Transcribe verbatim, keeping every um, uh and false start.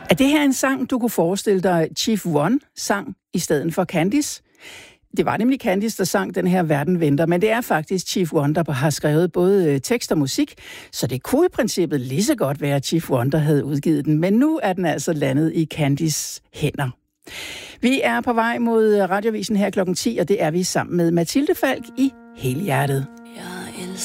Er det her en sang, du kunne forestille dig, Chief One sang i stedet for Candice? Det var nemlig Candice, der sang den her Verden venter, men det er faktisk Chief One, der har skrevet både tekst og musik, så det kunne i princippet lige så godt være Chief One, der havde udgivet den, men nu er den altså landet i Candice hænder. Vi er på vej mod Radiovisen her klokken ti, og det er vi sammen med Mathilde Falk i Helhjertet. Jeg